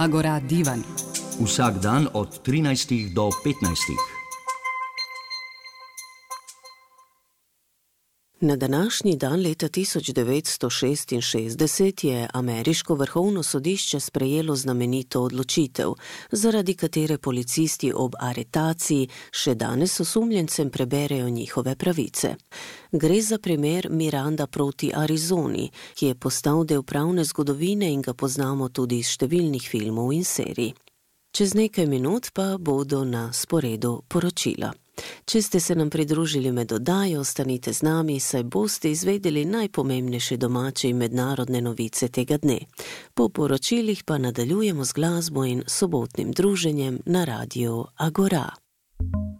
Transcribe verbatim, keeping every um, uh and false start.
Agora Divan. Vsak dan od trinajstih do petnajstih. Na današnji dan leta tisoč devetsto šestinšestdeset je ameriško vrhovno sodišče sprejelo znamenito odločitev, zaradi katere policisti ob aretaciji še danes osumljencem preberejo njihove pravice. Gre za primer Miranda proti Arizoni, ki je postal del pravne zgodovine in ga poznamo tudi iz številnih filmov in serij. Čez nekaj minut pa bodo na sporedu poročila. Če ste se nam pridružili med oddajo, ostanite z nami, saj boste izvedeli najpomembnejše domače in mednarodne novice tega dne. Po poročilih pa nadaljujemo z glasbo in sobotnim druženjem na radiu Agora.